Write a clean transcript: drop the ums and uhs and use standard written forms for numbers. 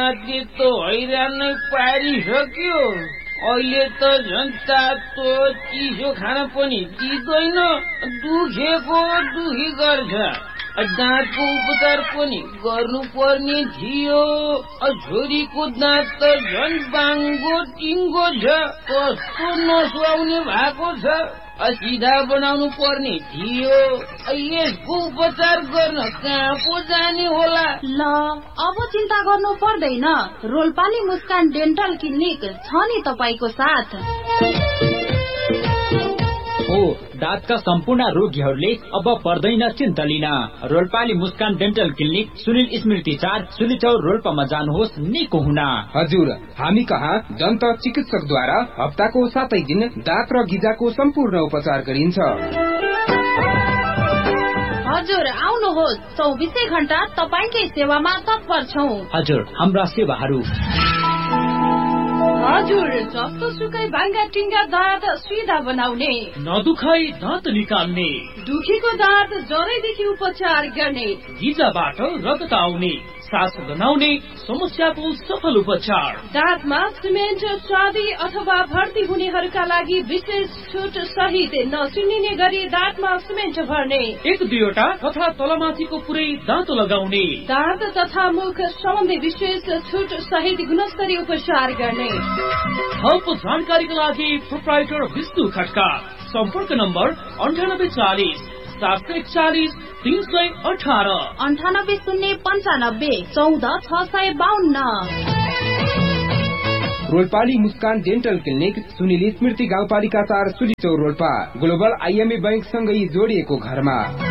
त हैरान नै पारिसक्यो। अहिले त झन् तातो चिसो खान पनि दिँदैन, दुखेको दुखी गर्छ। दाँतको उपचार पनि गर्नुपर्ने थियो। छोरीको दाँत त झन् बाङ्गो टिङ्गो छ, कस्तो नसुहाउने भएको छ। सिधा बनाउनु पर्ने थियो। यसको उपचार गर्न कहाँ पो जाने होला? ल अब चिन्ता गर्नु पर्दैन, रोल्पाली मुस्कान डेन्टल क्लिनिक छ नि तपाईको साथ। दाँतका सम्पूर्ण रोगीहरूले अब पर्दैन चिन्ता लिन। रोल्पाली मुस्कान डेन्टल क्लिनिक, सुनिल स्मृति 4, सुलिचौर, रोल्पामा जानुहोस् निको हुन। हजुर, हामी कहाँ दन्त चिकित्सकद्वारा हप्ताको 7 दिन दाँत र गिजाको सम्पूर्ण उपचार गरिन्छ। हजुर आउनुहोस्, 24 घण्टा तपाईकै सेवामा तत्पर छौं। हजुर, हाम्रा सेवाहरू हजुर, जस्तो सुकै भाङ्गा टिङ्गा दाँत सिधा बनाउने, नदुखाई दाँत निकाल्ने, दुखेको दाँत जरैदेखि उपचार गर्ने, गिजाबाट रगत आउने, सास गनाउने समस्याको सफल उपचार, दाँतमा सिमेन्ट स्वादी अथवा भर्ती हुनेहरूका लागि विशेष छुट सहित नसुनिने गरी दाँतमा सिमेन्ट भर्ने, 1-2वटा तथा तलमाथिको पुरै दाँत लगाउने, दाँत तथा मुख सम्बन्धी विशेष छुट सहित गुणस्तरीय उपचार गर्ने। थप जानकारीका लागि प्रोप्राइटर विष्णु खड्का, सम्पर्क नम्बर 9840 741 318 98 095 14 652। रोल्पाली मुस्कान डेन्टल क्लिनिक, सुनिल स्मृति गाउँपालिका 4, सुलिचौर, रोल्पा। ग्लोबल IMA बैंक सँगै जोडिएको घरमा।